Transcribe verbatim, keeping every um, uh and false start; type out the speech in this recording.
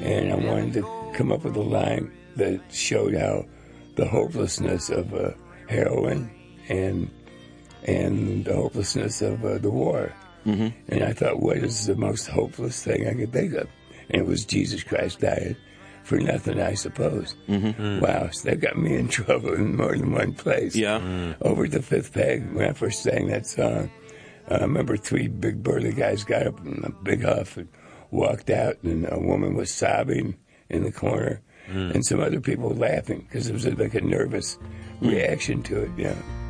and I wanted to come up with a line that showed how the hopelessness of uh, heroin and and the hopelessness of uh, the war. Mm-hmm. And I thought, what is the most hopeless thing I could think of? And it was Jesus Christ died for nothing, I suppose. Mm-hmm. Mm. Wow, so that got me in trouble in more than one place. Yeah. Mm. Over at the Fifth Peg, when I first sang that song, uh, I remember three big burly guys got up in a big huff and walked out, and a woman was sobbing in the corner, mm. and some other people laughing because it was like a nervous mm. reaction to it, yeah.